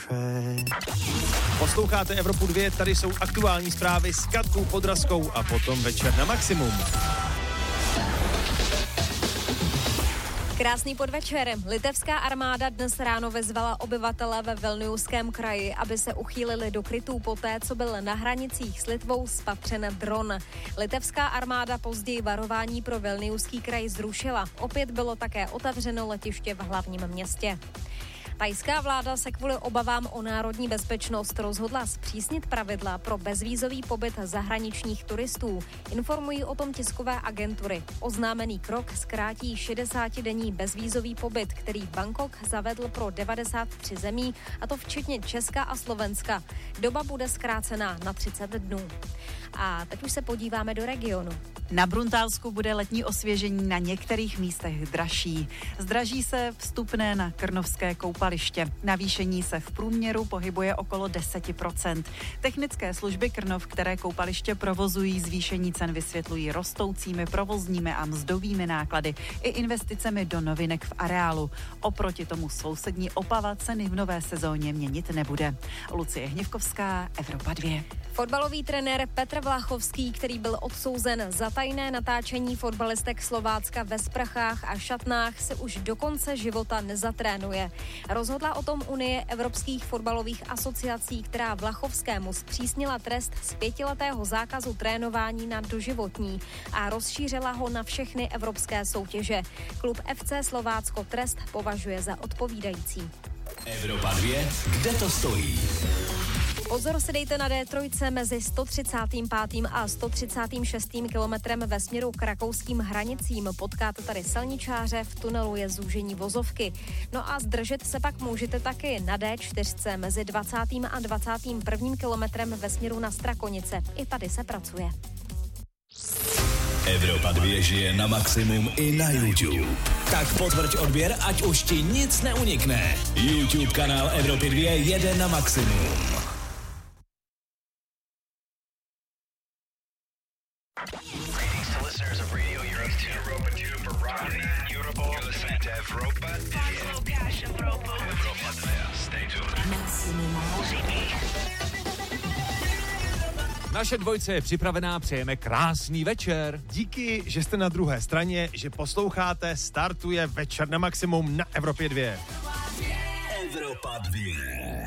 Posloucháte Evropu 2, tady jsou aktuální zprávy s Katkou Podrazkou a potom Večer na maximum. Krásný podvečer. Litevská armáda dnes ráno vyzvala obyvatele ve Vilniuském kraji, aby se uchýlili do krytů poté, co byl na hranicích s Litvou spatřen dron. Litevská armáda později varování pro Vilniuský kraj zrušila. Opět bylo také otevřeno letiště v hlavním městě. Thajská vláda se kvůli obavám o národní bezpečnost rozhodla zpřísnit pravidla pro bezvízový pobyt zahraničních turistů. Informují o tom tiskové agentury. Oznámený krok zkrátí 60-denní bezvízový pobyt, který Bangkok zavedl pro 93 zemí, a to včetně Česka a Slovenska. Doba bude zkrácená na 30 dnů. A teď už se podíváme do regionu. Na Bruntálsku bude letní osvěžení na některých místech dražší. Zdraží se vstupné na Krnovské koupaliště. Navýšení se v průměru pohybuje okolo 10%. Technické služby Krnov, které koupaliště provozují, zvýšení cen vysvětlují rostoucími provozními a mzdovými náklady i investicemi do novinek v areálu. Oproti tomu sousední Opava ceny v nové sezóně měnit nebude. Lucie Hněvkovská, Evropa 2. Fotbalový trenér Petr Vlachovský, který byl odsouzen za tajné natáčení fotbalistek Slovácka ve sprchách a šatnách, se už do konce života nezatrénuje. Rozhodla o tom Unie evropských fotbalových asociací, která Vlachovskému zpřísnila trest z 5letého zákazu trénování na doživotní a rozšířila ho na všechny evropské soutěže. Klub FC Slovácko trest považuje za odpovídající. Evropa 2, kde to stojí? Pozor si dejte na D3 mezi 135. a 136. kilometrem ve směru k rakouským hranicím. Potkáte tady silničáře, v tunelu je zúžení vozovky. No a zdržet se pak můžete taky na D4 mezi 20. a 21. kilometrem ve směru na Strakonice. I tady se pracuje. Evropa 2 žije na maximum i na YouTube. Tak potvrď odběr, ať už ti nic neunikne. YouTube kanál Evropy 2 jede na maximum. Naše dvojce je připravená, přejeme krásný večer. Díky, že jste na druhé straně, že posloucháte, startuje Večer na maximum na Evropě 2. Evropa 2.